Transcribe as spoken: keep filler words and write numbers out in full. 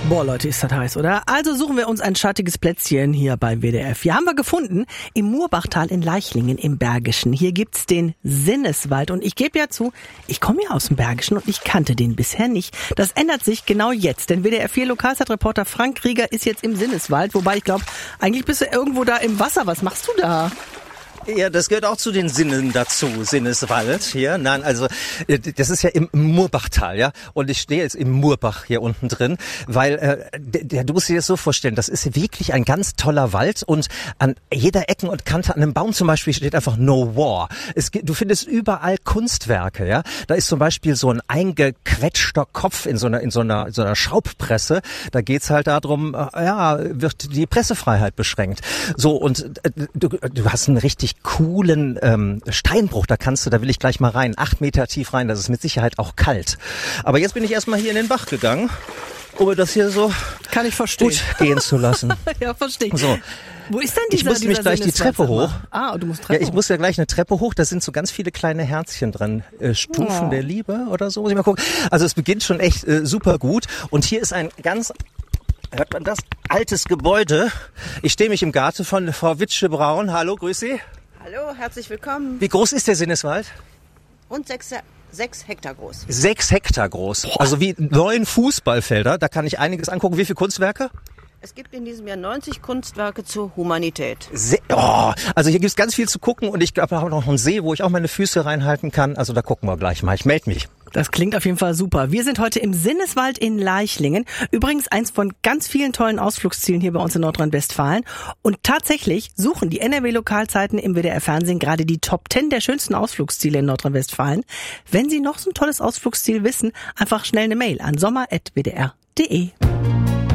Boah, Leute, ist das heiß, oder? Also suchen wir uns ein schattiges Plätzchen hier bei W D F. Hier haben wir gefunden, im Murbachtal in Leichlingen im Bergischen. Hier gibt's den Sinneswald. Und ich gebe ja zu, ich komme ja aus dem Bergischen und ich kannte den bisher nicht. Das ändert sich genau jetzt, denn W D F vier Lokalzeitreporter Frank Rieger ist jetzt im Sinneswald. Wobei ich glaube, eigentlich bist du irgendwo da im Wasser. Was machst du da? Ja, das gehört auch zu den Sinnen dazu, Sinneswald hier. Nein, also das ist ja im Murbachtal, ja. Und ich stehe jetzt im Murbach hier unten drin, weil äh, der, du musst dir das so vorstellen, das ist wirklich ein ganz toller Wald und an jeder Ecken und Kante, an einem Baum zum Beispiel steht einfach No War. Es, du findest überall Kunstwerke, ja. Da ist zum Beispiel so ein eingequetschter Kopf in so einer in so einer, in so einer Schraubpresse. Da geht's halt darum, äh, ja, wird die Pressefreiheit beschränkt. So und äh, du, du hast einen richtig coolen ähm, Steinbruch, da kannst du, da will ich gleich mal rein, acht Meter tief rein, das ist mit Sicherheit auch kalt. Aber jetzt bin ich erstmal hier in den Bach gegangen, um mir das hier so Kann ich verstehen. gut gehen zu lassen. Ja, verstehe. So. Wo ist denn dieser, Ich muss nämlich gleich die Treppe hoch. Ah, du musst Treppe Ja, ich muss ja gleich eine Treppe hoch, da sind so ganz viele kleine Herzchen dran. Äh, Stufen oh. der Liebe oder so, muss ich mal gucken. Also es beginnt schon echt äh, super gut und hier ist ein ganz... Hört man das? Altes Gebäude. Ich stehe mich im Garten von Frau Witsche-Braun. Hallo, grüß Sie. Hallo, herzlich willkommen. Wie groß ist der Sinneswald? Rund sechs, sechs Hektar groß. Sechs Hektar groß. Boah. Also wie neun Fußballfelder. Da kann ich einiges angucken. Wie viele Kunstwerke? Es gibt in diesem Jahr neunzig Kunstwerke zur Humanität. Se- oh, also hier gibt es ganz viel zu gucken und ich glaube, wir haben noch einen See, wo ich auch meine Füße reinhalten kann. Also da gucken wir gleich mal. Ich melde mich. Das klingt auf jeden Fall super. Wir sind heute im Sinneswald in Leichlingen. Übrigens eins von ganz vielen tollen Ausflugszielen hier bei uns in Nordrhein-Westfalen. Und tatsächlich suchen die N R W-Lokalzeiten im W D R-Fernsehen gerade die Top zehn der schönsten Ausflugsziele in Nordrhein-Westfalen. Wenn Sie noch so ein tolles Ausflugsziel wissen, einfach schnell eine Mail an sommer punkt w d r punkt d e.